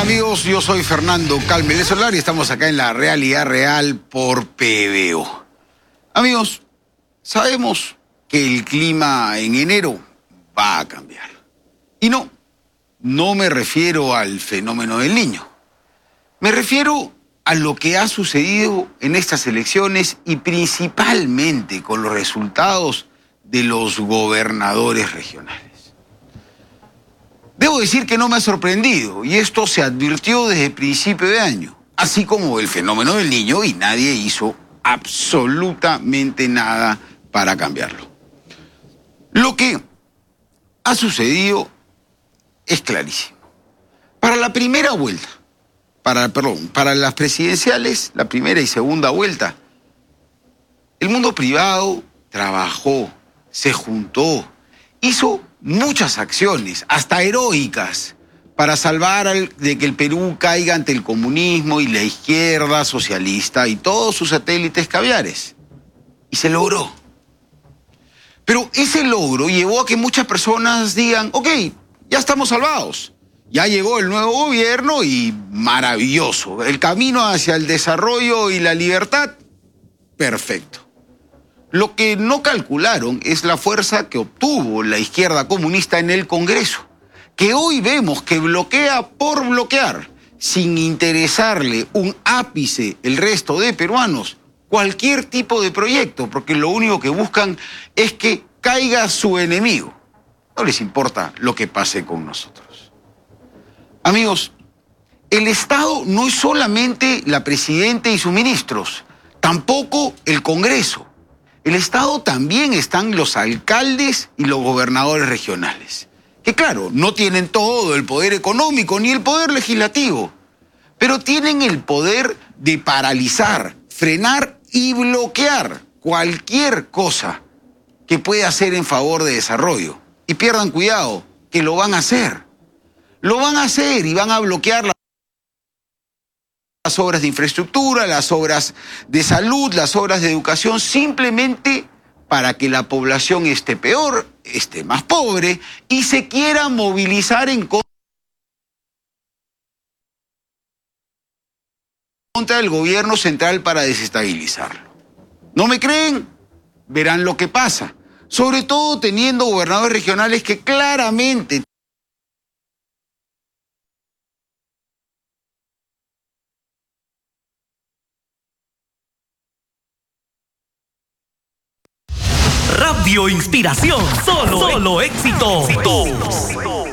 Amigos, yo soy Fernando Calme Solar y estamos acá en La Realidad Real por PBO. Amigos, sabemos que el clima en enero va a cambiar. Y no me refiero al fenómeno del Niño. Me refiero a lo que ha sucedido en estas elecciones y principalmente con los resultados de los gobernadores regionales. Debo decir que no me ha sorprendido, y esto se advirtió desde el principio de año, así como el fenómeno del Niño, y nadie hizo absolutamente nada para cambiarlo. Lo que ha sucedido es clarísimo. Para la primera vuelta, para las presidenciales, la primera y segunda vuelta, el mundo privado trabajó, se juntó, hizo muchas acciones, hasta heroicas, para salvar de que el Perú caiga ante el comunismo y la izquierda socialista y todos sus satélites caviares. Y se logró. Pero ese logro llevó a que muchas personas digan, ok, ya estamos salvados. Ya llegó el nuevo gobierno y maravilloso. El camino hacia el desarrollo y la libertad, perfecto. Lo que no calcularon es la fuerza que obtuvo la izquierda comunista en el Congreso, que hoy vemos que bloquea por bloquear, sin interesarle un ápice el resto de peruanos, cualquier tipo de proyecto, porque lo único que buscan es que caiga su enemigo. No les importa lo que pase con nosotros. Amigos, el Estado no es solamente la presidenta y sus ministros, tampoco el Congreso. El Estado también están los alcaldes y los gobernadores regionales, que claro, no tienen todo el poder económico ni el poder legislativo, pero tienen el poder de paralizar, frenar y bloquear cualquier cosa que pueda hacer en favor de desarrollo. Y pierdan cuidado, que lo van a hacer. Lo van a hacer y van a bloquear las obras de infraestructura, las obras de salud, las obras de educación, simplemente para que la población esté peor, esté más pobre y se quiera movilizar en contra del gobierno central para desestabilizarlo. ¿No me creen? Verán lo que pasa. Sobre todo teniendo gobernadores regionales que claramente Radio Inspiración, solo éxitos.